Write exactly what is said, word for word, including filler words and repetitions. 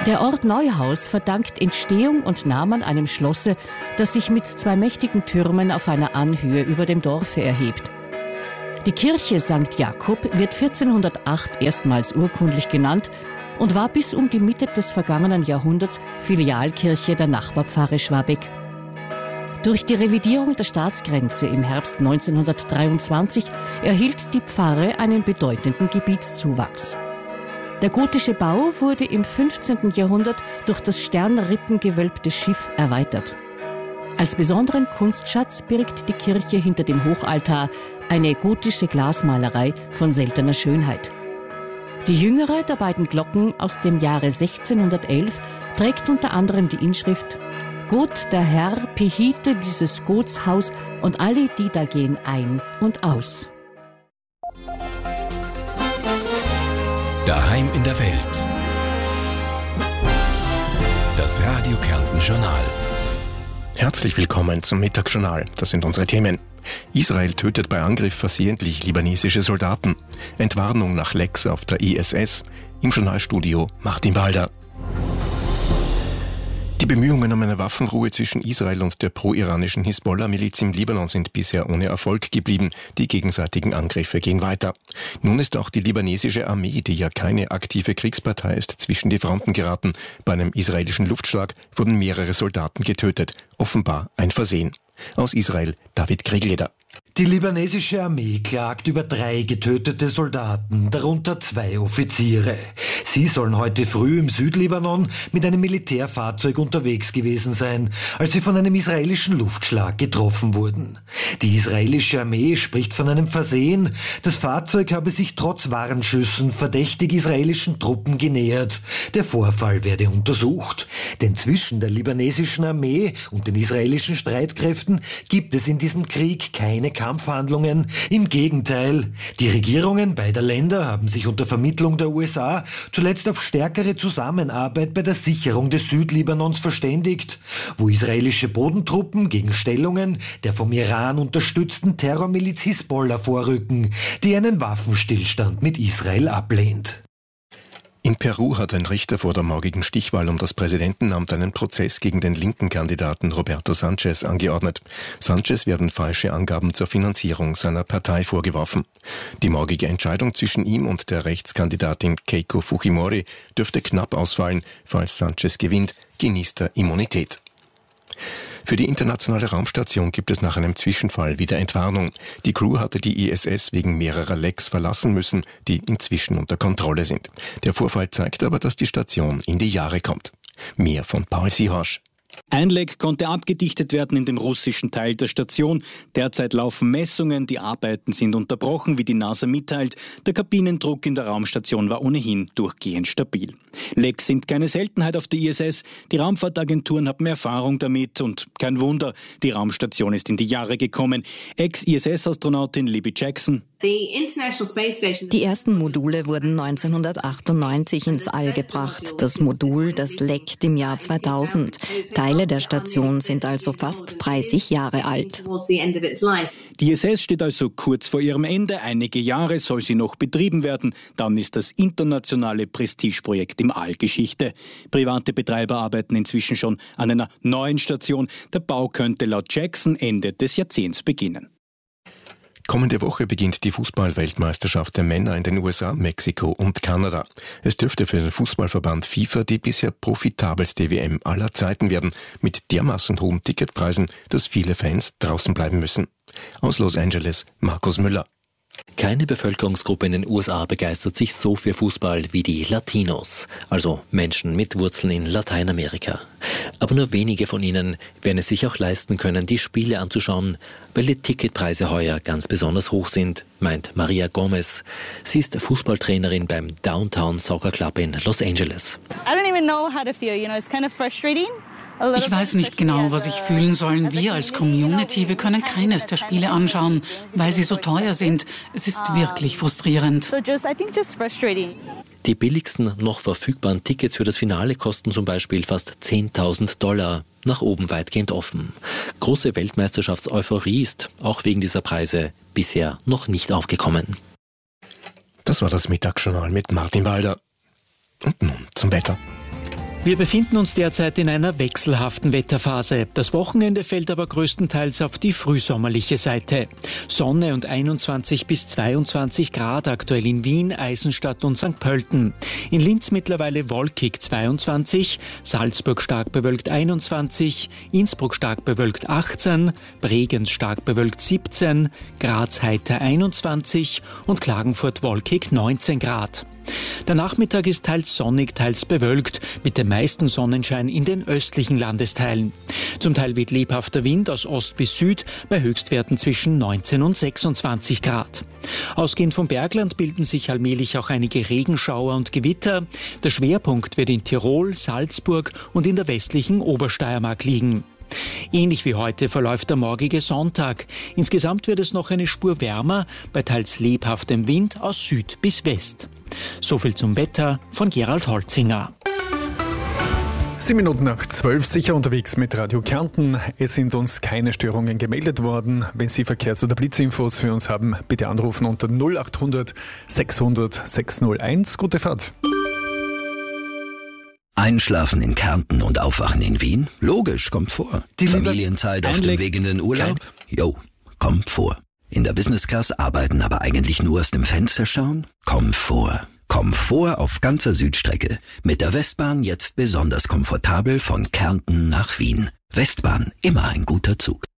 Der Ort Neuhaus verdankt Entstehung und Namen einem Schlosse, das sich mit zwei mächtigen Türmen auf einer Anhöhe über dem Dorfe erhebt. Die Kirche Sankt Jakob wird vierzehnhundertacht erstmals urkundlich genannt und war bis um die Mitte des vergangenen Jahrhunderts Filialkirche der Nachbarpfarre Schwabeck. Durch die Revidierung der Staatsgrenze im Herbst neunzehnhundertdreiundzwanzig erhielt die Pfarre einen bedeutenden Gebietszuwachs. Der gotische Bau wurde im fünfzehnten Jahrhundert durch das sternrippengewölbte Schiff erweitert. Als besonderen Kunstschatz birgt die Kirche hinter dem Hochaltar eine gotische Glasmalerei von seltener Schönheit. Die jüngere der beiden Glocken aus dem Jahre sechzehnhundertelf trägt unter anderem die Inschrift Gott der Herr behüte dieses Gotshaus und alle, die da gehen, ein und aus. Daheim in der Welt. Das Radio Kärnten Journal. Herzlich willkommen zum Mittagsjournal. Das sind unsere Themen. Israel tötet bei Angriff versehentlich libanesische Soldaten. Entwarnung nach Lecks auf der I S S. Im Journalstudio Martin Walder. Die Bemühungen um eine Waffenruhe zwischen Israel und der pro-iranischen Hisbollah-Miliz im Libanon sind bisher ohne Erfolg geblieben. Die gegenseitigen Angriffe gehen weiter. Nun ist auch die libanesische Armee, die ja keine aktive Kriegspartei ist, zwischen die Fronten geraten. Bei einem israelischen Luftschlag wurden mehrere Soldaten getötet. Offenbar ein Versehen. Aus Israel David Kriegleder. Die libanesische Armee klagt über drei getötete Soldaten, darunter zwei Offiziere. Sie sollen heute früh im Südlibanon mit einem Militärfahrzeug unterwegs gewesen sein, als sie von einem israelischen Luftschlag getroffen wurden. Die israelische Armee spricht von einem Versehen. Das Fahrzeug habe sich trotz Warnschüssen verdächtig israelischen Truppen genähert. Der Vorfall werde untersucht. Denn zwischen der libanesischen Armee und den israelischen Streitkräften gibt es in diesem Krieg keine Kampfhandlungen. Im Gegenteil, die Regierungen beider Länder haben sich unter Vermittlung der U S A zuletzt auf stärkere Zusammenarbeit bei der Sicherung des Südlibanons verständigt, wo israelische Bodentruppen gegen Stellungen der vom Iran unterstützten Terrormiliz Hisbollah vorrücken, die einen Waffenstillstand mit Israel ablehnt. In Peru hat ein Richter vor der morgigen Stichwahl um das Präsidentenamt einen Prozess gegen den linken Kandidaten Roberto Sanchez angeordnet. Sanchez werden falsche Angaben zur Finanzierung seiner Partei vorgeworfen. Die morgige Entscheidung zwischen ihm und der Rechtskandidatin Keiko Fujimori dürfte knapp ausfallen. Falls Sanchez gewinnt, genießt er Immunität. Für die internationale Raumstation gibt es nach einem Zwischenfall wieder Entwarnung. Die Crew hatte die I S S wegen mehrerer Lecks verlassen müssen, die inzwischen unter Kontrolle sind. Der Vorfall zeigt aber, dass die Station in die Jahre kommt. Mehr von Paul Sihorsch. Ein Leck konnte abgedichtet werden in dem russischen Teil der Station. Derzeit laufen Messungen, die Arbeiten sind unterbrochen, wie die NASA mitteilt. Der Kabinendruck in der Raumstation war ohnehin durchgehend stabil. Lecks sind keine Seltenheit auf der I S S. Die Raumfahrtagenturen haben Erfahrung damit und kein Wunder, die Raumstation ist in die Jahre gekommen. Ex-I S S-Astronautin Libby Jackson. Die ersten Module wurden neunzehnhundertachtundneunzig ins All gebracht. Das Modul, das leckt im Jahr zweitausend. Teile der Station sind also fast dreißig Jahre alt. Die I S S steht also kurz vor ihrem Ende. Einige Jahre soll sie noch betrieben werden. Dann ist das internationale Prestigeprojekt im All Geschichte. Private Betreiber arbeiten inzwischen schon an einer neuen Station. Der Bau könnte laut Jackson Ende des Jahrzehnts beginnen. Kommende Woche beginnt die Fußball-Weltmeisterschaft der Männer in den U S A, Mexiko und Kanada. Es dürfte für den Fußballverband FIFA die bisher profitabelste W M aller Zeiten werden, mit dermaßen hohen Ticketpreisen, dass viele Fans draußen bleiben müssen. Aus Los Angeles, Markus Müller. Keine Bevölkerungsgruppe in den U S A begeistert sich so für Fußball wie die Latinos, also Menschen mit Wurzeln in Lateinamerika. Aber nur wenige von ihnen werden es sich auch leisten können, die Spiele anzuschauen, weil die Ticketpreise heuer ganz besonders hoch sind, meint Maria Gomez. Sie ist Fußballtrainerin beim Downtown Soccer Club in Los Angeles. I don't even know how to feel, you know, it's kind of frustrating. Ich weiß nicht genau, was ich fühlen soll. Wir als Community, wir können keines der Spiele anschauen, weil sie so teuer sind. Es ist wirklich frustrierend. Die billigsten noch verfügbaren Tickets für das Finale kosten zum Beispiel fast zehntausend Dollar. Nach oben weitgehend offen. Große Weltmeisterschaftseuphorie ist, auch wegen dieser Preise, bisher noch nicht aufgekommen. Das war das Mittagsjournal mit Martin Walder. Und nun zum Wetter. Wir befinden uns derzeit in einer wechselhaften Wetterphase. Das Wochenende fällt aber größtenteils auf die frühsommerliche Seite. Sonne und einundzwanzig bis zweiundzwanzig Grad aktuell in Wien, Eisenstadt und Sankt Pölten. In Linz mittlerweile wolkig zweiundzwanzig, Salzburg stark bewölkt einundzwanzig, Innsbruck stark bewölkt achtzehn, Bregenz stark bewölkt siebzehn, Graz heiter einundzwanzig und Klagenfurt wolkig neunzehn Grad. Der Nachmittag ist teils sonnig, teils bewölkt, mit dem meisten Sonnenschein in den östlichen Landesteilen. Zum Teil weht lebhafter Wind aus Ost bis Süd bei Höchstwerten zwischen neunzehn und sechsundzwanzig Grad. Ausgehend vom Bergland bilden sich allmählich auch einige Regenschauer und Gewitter. Der Schwerpunkt wird in Tirol, Salzburg und in der westlichen Obersteiermark liegen. Ähnlich wie heute verläuft der morgige Sonntag. Insgesamt wird es noch eine Spur wärmer, bei teils lebhaftem Wind aus Süd bis West. Soviel zum Wetter von Gerald Holzinger. Sieben Minuten nach zwölf, sicher unterwegs mit Radio Kärnten. Es sind uns keine Störungen gemeldet worden. Wenn Sie Verkehrs- oder Blitzinfos für uns haben, bitte anrufen unter null acht hundert sechshundert sechshunderteins. Gute Fahrt. Einschlafen in Kärnten und aufwachen in Wien? Logisch, kommt vor. Die Familienzeit auf dem Weg in den Urlaub? Jo, kommt vor. In der Business Class arbeiten, aber eigentlich nur aus dem Fenster schauen? Komfort. Komfort auf ganzer Südstrecke. Mit der Westbahn jetzt besonders komfortabel von Kärnten nach Wien. Westbahn, immer ein guter Zug.